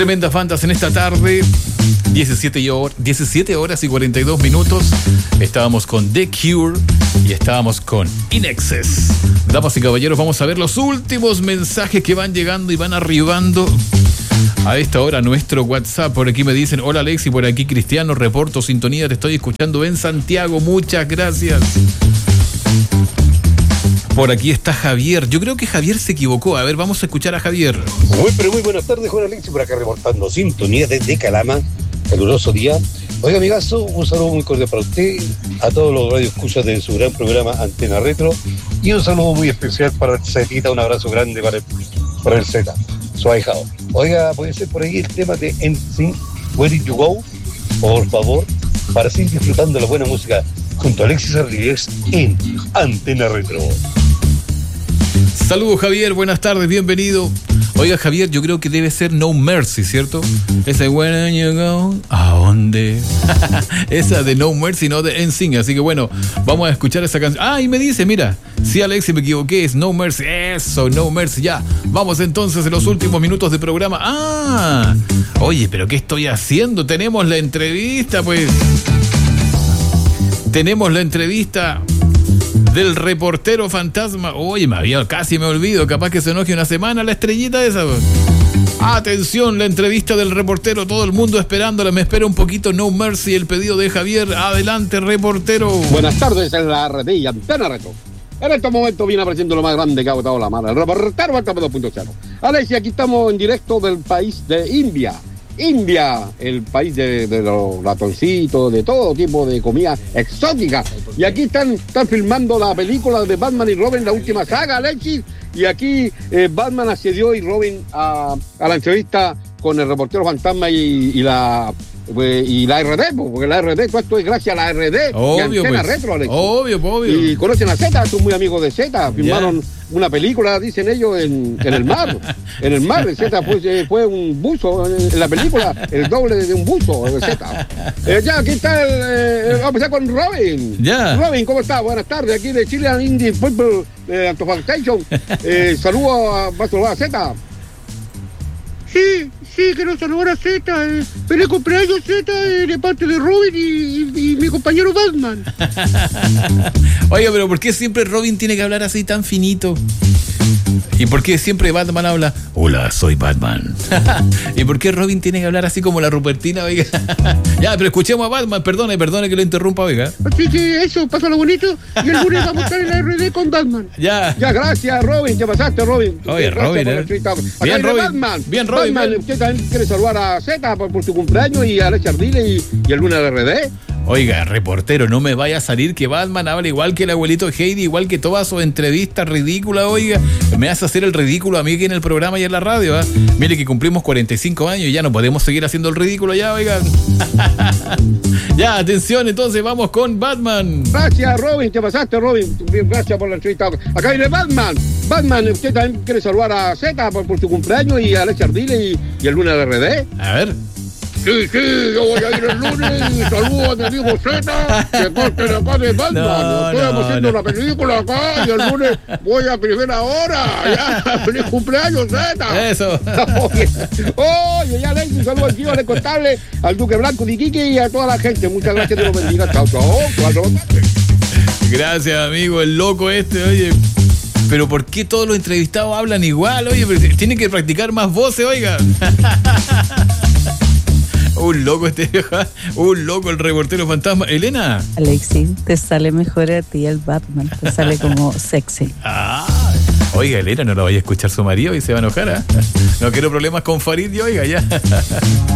Tremendas bandas en esta tarde. 17 horas y 42 minutos. Estábamos con The Cure y estábamos con In Excess. Damas y caballeros, vamos a ver los últimos mensajes que van llegando y van arribando a esta hora nuestro WhatsApp. Por aquí me dicen: hola Alexi, por aquí Cristiano, reporto sintonía, te estoy escuchando en Santiago, muchas gracias. Por aquí está Javier. Yo creo que Javier se equivocó. A ver, vamos a escuchar a Javier. Muy buenas tardes, Juan Alexi, por acá reportando sintonía desde Calama. Caluroso día. Oiga, amigazo, un saludo muy cordial para usted, a todos los radioescuchas de su gran programa Antena Retro, y un saludo muy especial para el Zetita, un abrazo grande para el Zeta, su ahijado. Oiga, puede ser por ahí el tema de NSYNC, Where Did You Go, por favor, para seguir disfrutando de la buena música junto a Alexis Rodríguez en Antena Retro. Saludos Javier, buenas tardes, bienvenido. Oiga Javier, yo creo que debe ser No Mercy, ¿cierto? Esa de Where You Go, ¿a dónde? Esa de No Mercy, no de NSYNC. Así que bueno, vamos a escuchar esa canción. Ah, y me dice, mira, sí Alexi, me equivoqué, es No Mercy. Eso, No Mercy, ya. Vamos entonces en los últimos minutos de programa. Ah, oye, pero ¿qué estoy haciendo? Tenemos la entrevista, pues. Tenemos la entrevista del reportero fantasma. Oye, casi me olvido, capaz que se enoje una semana la estrellita esa. Atención, la entrevista del reportero, todo el mundo esperándola. Me espera un poquito No Mercy, el pedido de Javier. Adelante, reportero. Buenas tardes en la RD y Antena Retro. En estos momentos viene apareciendo lo más grande que ha botado la mano, el reportero 2.0. Alexi, aquí estamos en directo del país de India. India, el país de los ratoncitos, de todo tipo de comida exótica. Y aquí están filmando la película de Batman y Robin, la última saga, Alexis. Y aquí Batman accedió y Robin a la entrevista con el reportero fantasma y la RD, porque la RD, esto es gracias a la RD. Obvio, y Antena pues. Retro, Alexis. Obvio. Y conocen a Z, son muy amigos de Z. Filmaron una película, dicen ellos, en el mar. En el mar, Z fue un buzo en la película, el doble de un buzo, Z. Ya, aquí está vamos a empezar con Robin. Ya. Robin, ¿cómo está? Buenas tardes, aquí de Chilean Indie Football Antofagasta. Saludos a Z. Sí, quiero saludar a Z. Feliz cumpleaños, Z, de parte de Robin y mi compañero Batman. Oiga, pero ¿por qué siempre Robin tiene que hablar así tan finito? ¿Y por qué siempre Batman habla: hola, soy Batman? ¿Y por qué Robin tiene que hablar así como la Rupertina, oiga? Ya, pero escuchemos a Batman, perdone que lo interrumpa, oiga. Así que eso, pásalo bonito, y el lunes vamos a estar en la RD con Batman. Ya, gracias, Robin, te pasaste, Robin. Oye, Robin, Bien, Robin. Bien, Robin. Batman, usted también quiere saludar a Z por su cumpleaños y a Alex Ardile y el lunes de la RD. Oiga, reportero, no me vaya a salir que Batman habla igual que el abuelito Heidi, igual que todas sus entrevistas ridículas, oiga. Me hace hacer el ridículo a mí aquí en el programa y en la radio, ¿eh? Mire que cumplimos 45 años y ya no podemos seguir haciendo el ridículo ya, oiga. Ya, atención, entonces vamos con Batman. Gracias, Robin, te pasaste, Robin. Bien, gracias por la entrevista. Acá viene Batman. Batman, usted también quiere saludar a Z por su cumpleaños y a Alex Ardile y el lunes de RD. A ver. Sí, yo voy a ir el lunes y saludo a mi amigo Z, que parte de acá de Batman. Estoy haciendo una película acá y el lunes voy a primera hora. Ya, feliz cumpleaños, Z. Eso. Oye, ya le un saludo al tío del contable, al Duque Blanco de Iquique y a toda la gente. Muchas gracias, Dios los bendiga. Chao. Gracias, amigo, el loco este, oye. Pero ¿por qué todos los entrevistados hablan igual? Oye, pero tienen que practicar más voces, oiga. Un loco un loco el reportero fantasma. Elena. Alexi, te sale mejor a ti el Batman, te sale como sexy. Oiga, Elena, no lo vaya a escuchar su marido y se va a enojar, ¿eh? No quiero problemas con Farid, oiga, ya.